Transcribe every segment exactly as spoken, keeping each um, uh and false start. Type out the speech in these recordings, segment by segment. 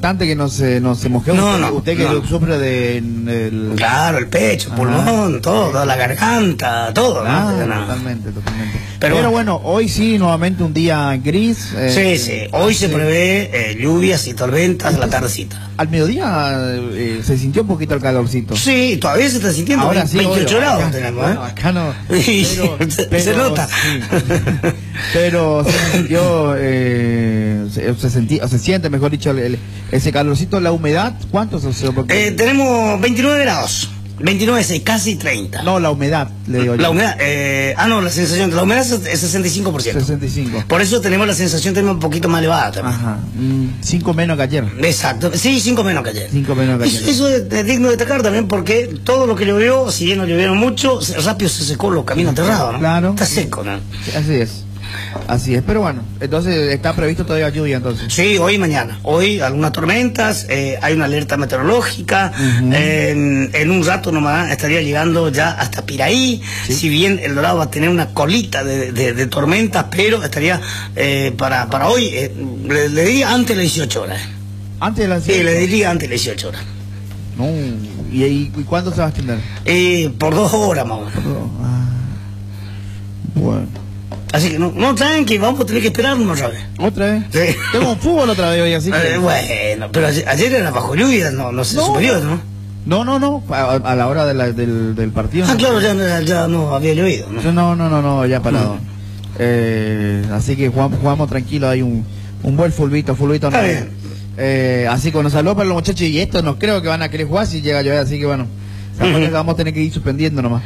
importante que no se, no se moje. No, usted, no, usted que no. sufre de... El... Claro, el pecho, el pulmón, todo, la garganta, todo. Ah, ¿no? totalmente, totalmente. Pero, Pero bueno, hoy sí, nuevamente un día gris. Eh, sí, sí. Hoy se sí. prevé eh, lluvias y tormentas a la tardecita. Al mediodía eh, se sintió un poquito el calorcito. Sí, todavía se está sintiendo. Ahora sí, veintiocho obvio, grados acá, tenemos, bueno, ¿eh? acá no. Pero, Pero, pero, se nota. Sí. Pero se sintió, eh, se, se, sentía, se siente, mejor dicho, el, el, ese calorcito. La humedad, ¿cuántos? O sea, porque... eh, tenemos veintinueve grados. veintinueve, seis, casi treinta. No, la humedad, le digo yo. La humedad, eh, ah, no, la sensación, la humedad es sesenta y cinco por ciento. sesenta y cinco. Por eso tenemos la sensación, tenemos un poquito más elevada también. Ajá, cinco menos que ayer. Exacto, sí, cinco menos que ayer. cinco menos que ayer. Eso, eso es, es digno de destacar también porque todo lo que llovió, si bien no llovieron mucho, se- rápido se secó los caminos aterrados, ¿no? Claro. Está seco, ¿no? Sí, así es. Así es, pero bueno, entonces está previsto todavía lluvia entonces. Sí, hoy y mañana. Hoy algunas tormentas, eh, hay una alerta meteorológica, Uh-huh. en, en un rato nomás estaría llegando ya hasta Piraí, Sí. si bien El Dorado va a tener una colita de, de, de tormentas, pero estaría eh, para, para hoy, eh, le, le diría antes de las dieciocho horas. Antes de las Sí, le diría antes de las dieciocho horas. No, ¿y, y, y cuándo se va a extender? Eh, por dos horas más o menos. Ah, bueno. Así que no, no, tranqui, vamos a tener que esperarnos otra vez. ¿Otra vez? Sí. Tengo un fútbol otra vez hoy, así que... Eh, bueno, pero ayer, ayer era bajo lluvia, no, no se No. superior, ¿no? No, no, no, a, a la hora de la, del, del partido. Ah, no. claro, ya, ya, ya no había llovido, ¿no? No, no, no, no, ya parado. Eh, así que jugamos, jugamos tranquilo, hay un, un buen fulbito, fulbito. Está no, bien. Eh, así que nos saludó para los muchachos y esto no creo que van a querer jugar si llega a llover, así que bueno, Ujú. vamos a tener que ir suspendiendo nomás.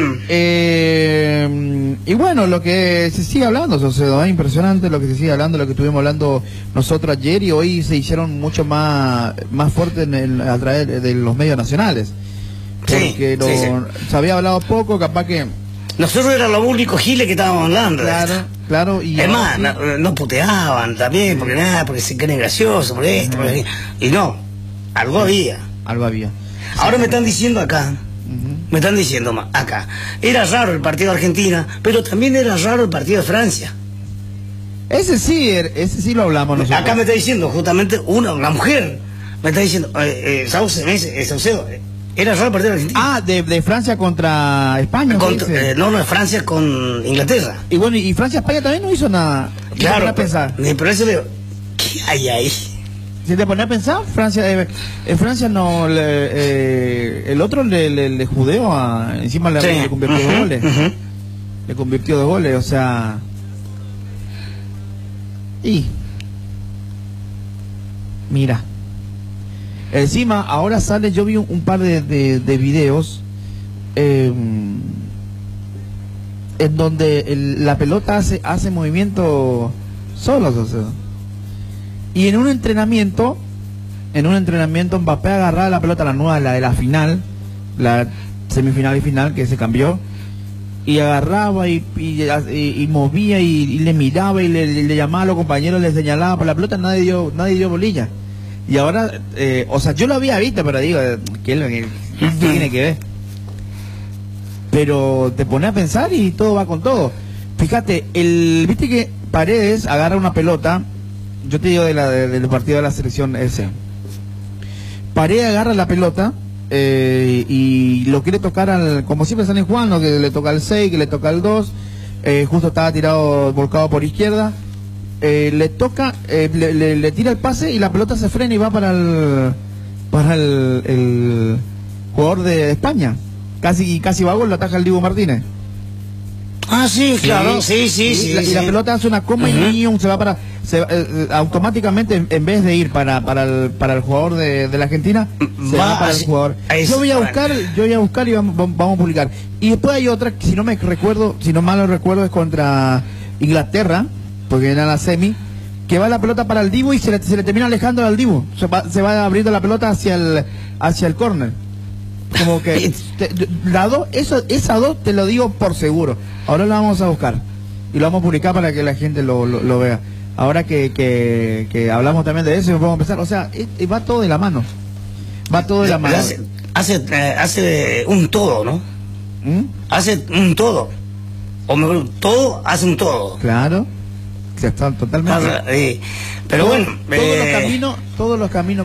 Eh, y bueno, lo que se sigue hablando, Saucedo, es impresionante lo que se sigue hablando, lo que estuvimos hablando nosotros ayer y hoy se hicieron mucho más, más fuertes en el- a través de los medios nacionales. Sí, Porque lo- sí, sí. se había hablado poco, capaz que... Nosotros era los únicos giles que estábamos hablando. de Claro, esto. claro. Y Es ahora más, sí. no, no puteaban también, porque nada, porque se creen graciosos, por esto, por aquello. Y no, algo había. Algo había. Ahora me están diciendo acá, Ujú. me están diciendo ma- acá, era raro el partido de Argentina, pero también era raro el partido de Francia. Ese sí, er- ese sí lo hablamos nosotros. Acá me está diciendo justamente una, una mujer, me está diciendo, eh, eh, Sauce, me dice, eh, Saucedo, eh, era raro el partido de Argentina. Ah, de, de Francia contra España. Contra- ¿qué dice? eh, no, no, es Francia con Inglaterra. Y bueno, y Francia-España también no hizo nada. ¿Te Claro, pones a pensar? pero, pero eso veo, ¿qué hay ahí? Si te pones a pensar, Francia, eh, eh, Francia no, le, eh, el otro le, le, le judeó a, encima le, Sí. le convirtió dos Ujú, goles. ujú. Le convirtió dos goles, o sea. Y. Mira. Encima, ahora sale, yo vi un, un par de, de, de videos eh, en donde el- la pelota hace, hace movimiento solo, o sea. Y en un entrenamiento, en un entrenamiento Mbappé agarraba la pelota, la nueva, la de la final, la semifinal y final que se cambió, y agarraba y, y, y- y movía y, y le miraba y le, le- le llamaba a los compañeros, le señalaba por la pelota, nadie dio, nadie dio bolilla. Y ahora, eh, o sea, yo lo había visto, pero digo, eh, ¿qué es lo que qué tiene que ver? Pero te pones a pensar y todo va con todo. Fíjate, el, viste que Paredes agarra una pelota, yo te digo de la, de- del partido de la selección ese. Paredes agarra la pelota eh, y lo quiere tocar al, como siempre salen jugando, que le toca al seis, que le toca al dos, eh, justo estaba tirado, volcado por izquierda, eh, le toca, eh, le, le- le tira el pase y la pelota se frena y va para el, para el, el jugador de España. Casi, casi va a gol, lo ataja el Diego Martínez. Ah, sí, claro, sí, sí, sí. Y la, y la sí. pelota hace una coma Ujú. y ¡nium! Se va para se, eh, eh, automáticamente en, en vez de ir para para el, para el jugador de, de la Argentina se Va va para el así- jugador. es- Yo voy a bueno. buscar, yo voy a buscar y vamos, vamos vamos a publicar. Y después hay otra que si no me recuerdo, si no mal lo recuerdo es contra Inglaterra, porque era la semi, que va la pelota para el Dibu y se le, se le termina alejando al Dibu. Se va, se va abriendo la pelota hacia el hacia el córner. Como que te- la dos, eso, esa dos te lo digo por seguro. Ahora la vamos a buscar y lo vamos a publicar para que la gente lo, lo, lo vea. Ahora que, que, que hablamos también de eso, vamos a empezar. O sea, es- es- va todo de la mano. Va todo de la mano. Hace, hace, eh, hace un todo, ¿no? ¿Mm? Hace un todo. O mejor, todo hace un todo. Claro. Que está totalmente. Eh, Pero Todo- bueno, todos los eh, caminos, todos los caminos